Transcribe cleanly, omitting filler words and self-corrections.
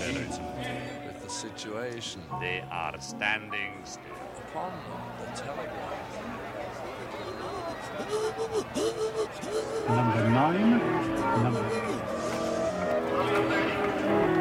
with the situation. They are standing still. Upon the telegraph. Number 9.